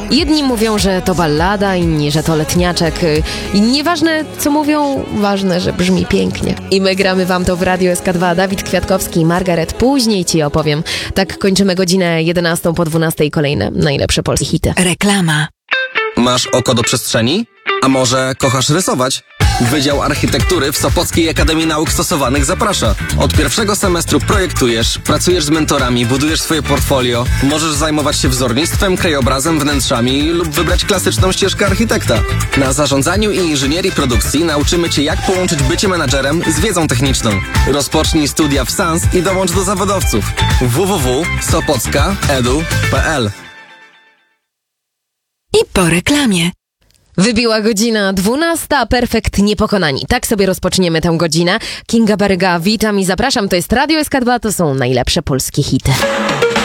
Jedni mówią, że to ballada, inni, że to letniaczek. I nieważne, co mówią, ważne, że brzmi pięknie. I my gramy wam to w Radio SK2. Dawid Kwiatkowski i Margaret. Później ci opowiem. Tak kończymy godzinę 11 po 12. Kolejne najlepsze polskie hity. Reklama. Masz oko do przestrzeni? A może kochasz rysować? Wydział Architektury w Sopockiej Akademii Nauk Stosowanych zaprasza. Od pierwszego semestru projektujesz, pracujesz z mentorami, budujesz swoje portfolio, możesz zajmować się wzornictwem, krajobrazem, wnętrzami lub wybrać klasyczną ścieżkę architekta. Na zarządzaniu i inżynierii produkcji nauczymy Cię, jak połączyć bycie menadżerem z wiedzą techniczną. Rozpocznij studia w SANS i dołącz do zawodowców. www.sopocka.edu.pl. I po reklamie. Wybiła godzina 12, perfekt niepokonani. Tak sobie rozpoczniemy tę godzinę. Kinga Baryga, witam i zapraszam. To jest Radio SK2, to są najlepsze polskie hity.